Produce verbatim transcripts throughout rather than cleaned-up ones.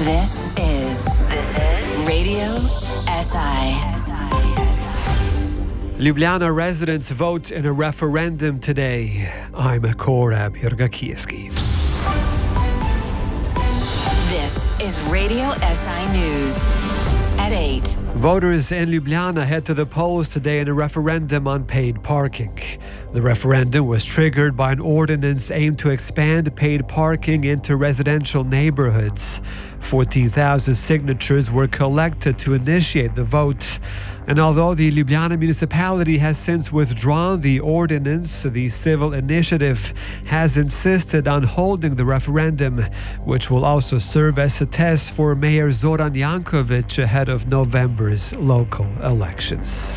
This is This is Radio S I. Ljubljana residents vote in a referendum today. I'm Korab Jurgakieski. This is Radio S I News at eight. Voters in Ljubljana head to the polls today in a referendum on paid parking. The referendum was triggered by an ordinance aimed to expand paid parking into residential neighborhoods. fourteen thousand signatures were collected to initiate the vote. And although the Ljubljana municipality has since withdrawn the ordinance, the civil initiative has insisted on holding the referendum, which will also serve as a test for Mayor Zoran Jankovic ahead of November's local elections.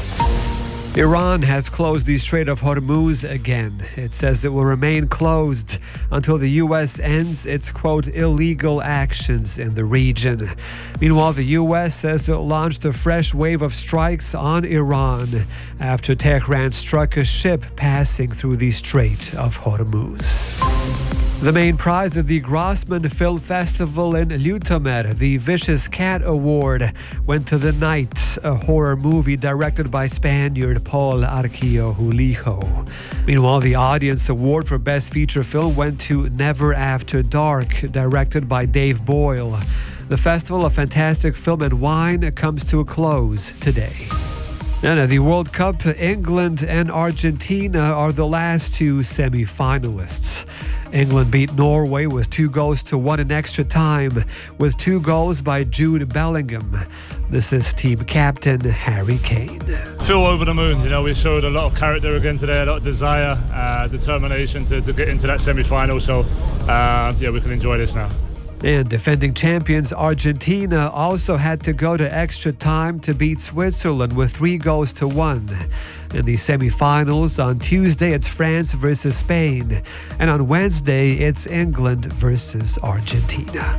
Iran has closed the Strait of Hormuz again. It says it will remain closed until the U S ends its, quote, illegal actions in the region. Meanwhile, the U S says it launched a fresh wave of strikes on Iran after Tehran struck a ship passing through the Strait of Hormuz. The main prize of the Grossman Film Festival in Ljutomer, the Vicious Cat Award, went to The Night, a horror movie directed by Spaniard Paul Arquillo. Meanwhile, the Audience Award for Best Feature Film went to Never After Dark, directed by Dave Boyle. The Festival of Fantastic Film and Wine comes to a close today. And at the World Cup, England and Argentina are the last two semi-finalists. England beat Norway with two goals to one in extra time, with two goals by Jude Bellingham. This is team captain Harry Kane. Feel over the moon. You know, we showed a lot of character again today, a lot of desire, uh, determination to, to get into that semi-final. So, uh, yeah, we can enjoy this now. And defending champions Argentina also had to go to extra time to beat Switzerland with three goals to one. In the semi-finals on Tuesday, it's France versus Spain. And on Wednesday, it's England versus Argentina.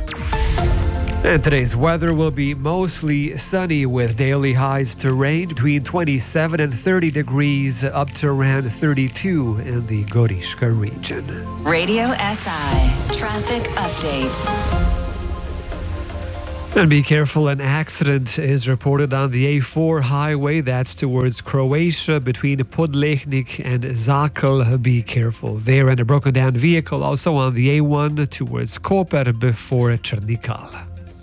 And today's weather will be mostly sunny with daily highs to range between twenty-seven and thirty degrees up to around thirty-two in the Gorishka region. Radio S I Traffic Update. And be careful, an accident is reported on the A four highway. That's towards Croatia between Podlehnik and Zakel. Be careful there. And a broken down vehicle also on the A one towards Koper before Černikal.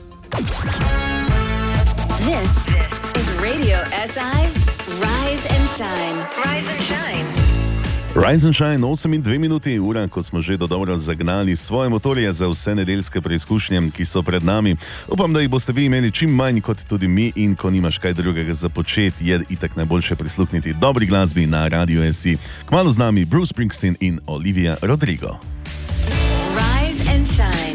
This is Radio S I Rise and Shine. Rise and Shine. Rise and Shine, osem in dve minuti, ura, ko smo že dodobra zagnali svoje motorje za vse nedeljske preizkušnje, ki so pred nami. Upam, da jih boste vi imeli čim manj kot tudi mi in ko nimaš kaj drugega za početi, je itak najboljše prisluhniti dobri glasbi na Radio S I. Kmalu z nami Bruce Springsteen in Olivia Rodrigo. Rise and Shine.